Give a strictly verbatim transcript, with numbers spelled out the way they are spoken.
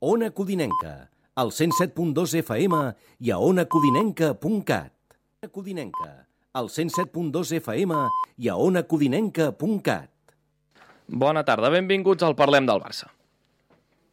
Ona Codinenca, al cent set punt dos F M i a ona codinenca punt cat. Ona Codinenca, al cent set punt dos F M i a ona codinenca punt cat. Bona tarda, benvinguts al Parlem del Barça.